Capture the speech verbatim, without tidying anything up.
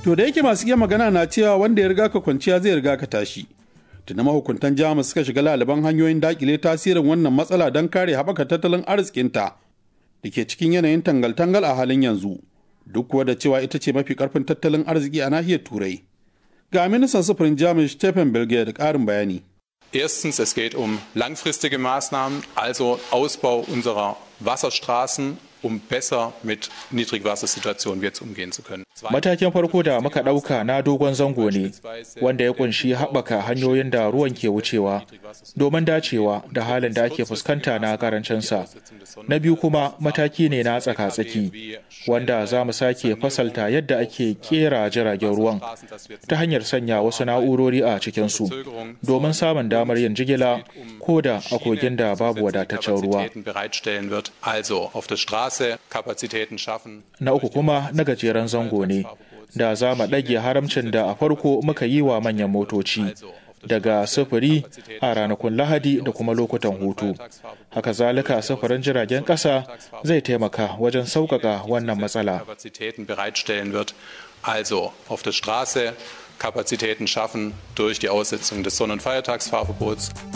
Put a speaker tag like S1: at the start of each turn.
S1: To da yake masu iya magana na cewa wanda ya riga ka kwanciya zai riga ka tashi. Tuna mahukuntan Jamus suka shiga laliban hanyoyin dakile tasirin wannan matsala don kare haɓaka tattalin arzikinta da ke cikin yanayin tangal-tangal a halin yanzu, duk kuwa da cewa ita ce mafi ƙarfin tattalin arziki a nahiyar Turai. Ga ministan sufurin Jamus Stefan Bilge da ƙarin bayani.
S2: Erstens, es geht um langfristige Maßnahmen, also Ausbau unserer Wasserstraßen, um besser mit Niedrigwassersituationen jetzt umgehen zu können.
S3: Matakin farko da muka ɗauka na dogon zango ne, wanda ya kunshi haɓaka hanyoyin da ruwan ke wucewa domin dacewa da halin da ake fuskanta na karancinsa. Na biyu kuma mataki ne na tsaka-tsaki, wanda za mu sake fasalta yadda ake kera jiragen ruwan ta hanyar sanya wasu na'urori a cikinsu domin samun damar yin jigila ko da a kogin da babu wadataccen ruwa. Na uku kuma na gajeren zango ne, da za mu ɗage haramcin da a farko muka yi wa manyan motoci daga sufuri a ranakun Lahadi da kuma lokutan hutu. Haka zalika sufurin jiragen ƙasa zai taimaka wajen sauƙaƙa wannan matsala.
S2: Also auf der Straße Kapazitäten schaffen durch die Aussetzung des Sonn- und Feiertagsfahrverbots.